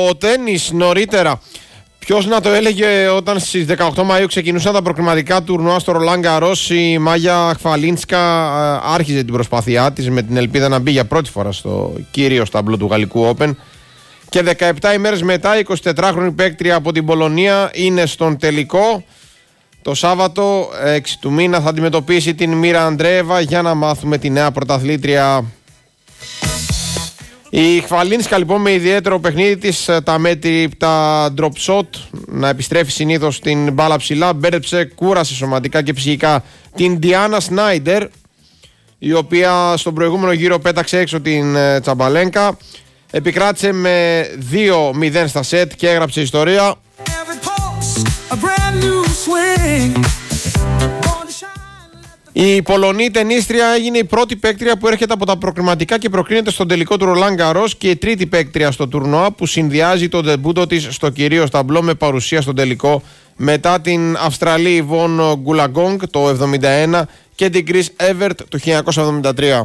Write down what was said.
Στο τένις νωρίτερα, ποιος να το έλεγε όταν στις 18 Μαΐου ξεκινούσαν τα προκριματικά τουρνουά στο Ρολάν Γκαρός, η Μάγια Χβαλίνσκα άρχιζε την προσπάθειά της με την ελπίδα να μπει για πρώτη φορά στο κύριο ταμπλό του Γαλλικού Open. Και 17 ημέρες μετά, η 24χρονη παίκτρια από την Πολωνία είναι στον τελικό. Το Σάββατο 6 του μήνα θα αντιμετωπίσει την Μίρα Αντρέεβα για να μάθουμε τη νέα πρωταθλήτρια. Η Χβαλίνσκα λοιπόν με ιδιαίτερο παιχνίδι της, τα μέτρηπτα drop shot, να επιστρέφει συνήθως στην μπάλα ψηλά, μπέρδεψε, κούρασε σωματικά και ψυχικά την Διάνα Σνάιντερ, η οποία στον προηγούμενο γύρο πέταξε έξω την Τσαμπαλένκα. Επικράτησε με 2-0 στα σετ και έγραψε ιστορία. Η Πολωνή τενίστρια έγινε η πρώτη παίκτρια που έρχεται από τα προκριματικά και προκρίνεται στον τελικό του Ρολάν Γκαρός και η τρίτη παίκτρια στο τουρνουά που συνδυάζει το ντεμπούτο της στο κυρίως ταμπλό με παρουσία στον τελικό μετά την Αυστραλή Ιβόν Γκουλαγκόγκ το 1971 και την Κρίς Έβερτ το 1973.